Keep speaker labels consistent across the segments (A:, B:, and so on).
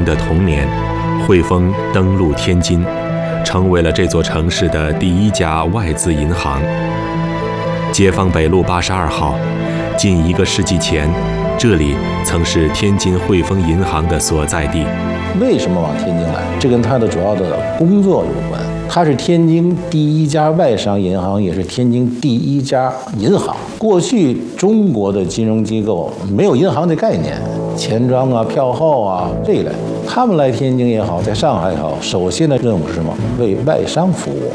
A: 丰的同年，汇丰登陆天津，成为了这座城市的第一家外资银行。解放北路82号，近1个世纪前，这里曾是天津汇丰银行的所在地。
B: 为什么往天津来？这跟他的主要的工作有关。它是天津第一家外商银行，也是天津第一家银行。过去中国的金融机构没有银行的概念，钱庄啊、票号啊这一类。他们来天津也好，在上海也好，首先的任务是什么？为外商服务。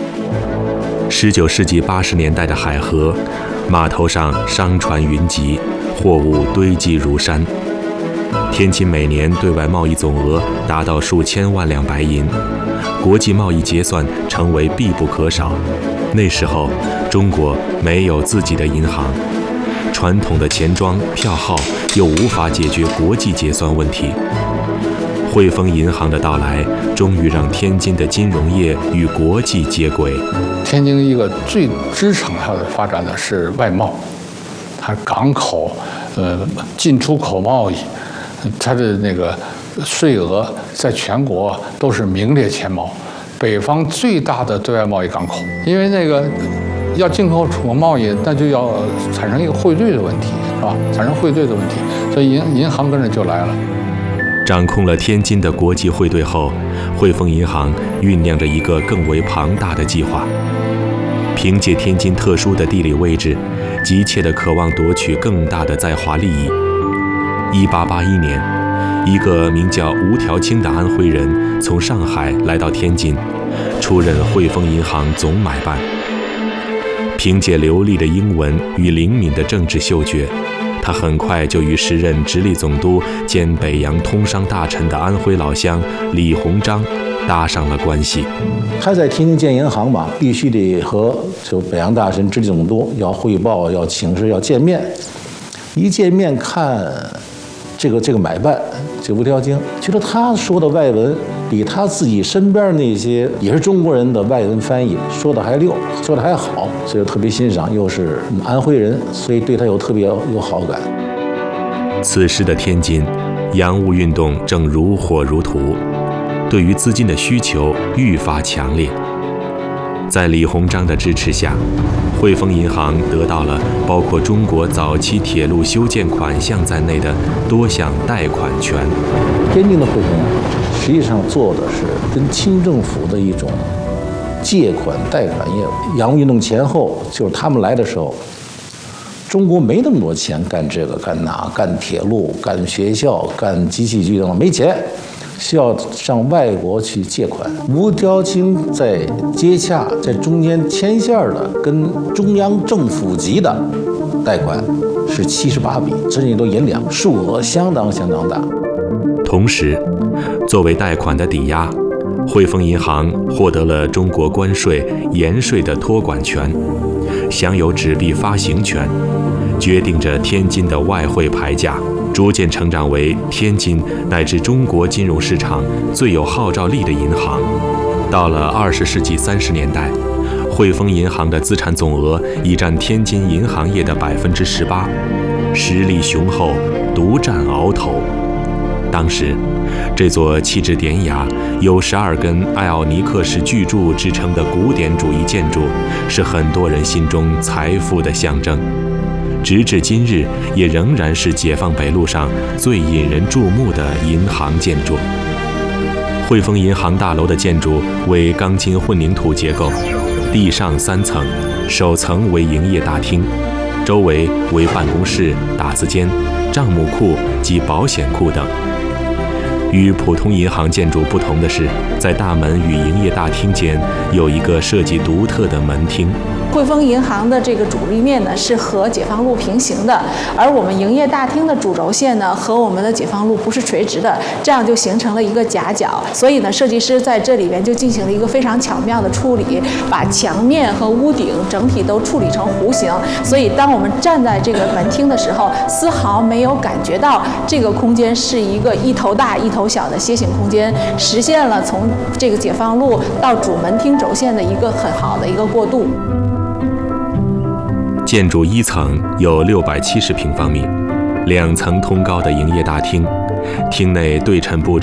A: 19世纪80年代的海河，码头上商船云集，货物堆积如山。天津每年对外贸易总额达到数千万两白银，国际贸易结算成为必不可少。那时候，中国没有自己的银行，传统的钱庄、票号又无法解决国际结算问题。汇丰银行的到来，终于让天津的金融业与国际接轨。
C: 天津一个最支撑它的发展的是外贸，它港口、进出口贸易。它的那个税额在全国都是名列前茅，北方最大的对外贸易港口。因为那个要进口出口贸易，那就要产生一个汇兑的问题，是吧？产生汇兑的问题，所以银行跟着就来了。
A: 掌控了天津的国际汇兑后，汇丰银行酝酿着一个更为庞大的计划。凭借天津特殊的地理位置，急切地渴望夺取更大的在华利益。1881年，一个名叫吴条清的安徽人从上海来到天津，出任汇丰银行总买办。凭借流利的英文与灵敏的政治嗅觉，他很快就与时任直隶总督兼北洋通商大臣的安徽老乡李鸿章搭上了关系。
B: 他在天津建银行嘛，必须得和北洋大臣、直隶总督要汇报、要请示、要见面。一见面看这个买办，这吴条清，觉得他说的外文比他自己身边那些也是中国人的外文翻译说的还溜，说的还好，所以特别欣赏。又是安徽人，所以对他特别有好感。
A: 此时的天津，洋务运动正如火如荼，对于资金的需求愈发强烈。在李鸿章的支持下，汇丰银行得到了包括中国早期铁路修建款项在内的多项贷款权。
B: 天津的汇丰实际上做的是跟清政府的一种借款贷款业务。洋务运动前后，就是他们来的时候，中国没那么多钱干这个干那，干铁路、干学校、干机器局等，没钱。需要上外国去借款。吴条清在接洽，在中间牵线的，跟中央政府级的贷款是78笔，这些都银两，数额相当大。
A: 同时，作为贷款的抵押，汇丰银行获得了中国关税、盐税的托管权，享有纸币发行权，决定着天津的外汇牌价。逐渐成长为天津乃至中国金融市场最有号召力的银行。到了20世纪30年代，汇丰银行的资产总额已占天津银行业的18%，实力雄厚，独占鳌头。当时，这座气质典雅、由12根艾奥尼克式巨柱制成的古典主义建筑，是很多人心中财富的象征。直至今日，也仍然是解放北路上最引人注目的银行建筑。汇丰银行大楼的建筑为钢筋混凝土结构，地上3层，首层为营业大厅，周围为办公室、打字间、账目库及保险库等。与普通银行建筑不同的是，在大门与营业大厅间有一个设计独特的门厅。
D: 汇丰银行的这个主立面呢是和解放路平行的，而我们营业大厅的主轴线呢和我们的解放路不是垂直的，这样就形成了一个夹角。所以呢，设计师在这里边就进行了一个非常巧妙的处理，把墙面和屋顶整体都处理成弧形。所以当我们站在这个门厅的时候，丝毫没有感觉到这个空间是一个一头大一头小的楔形空间，实现了从这个解放路到主门厅轴线的一个很好的一个过渡。
A: 建筑1层有670平方米，2层通高的营业大厅，厅内对称布置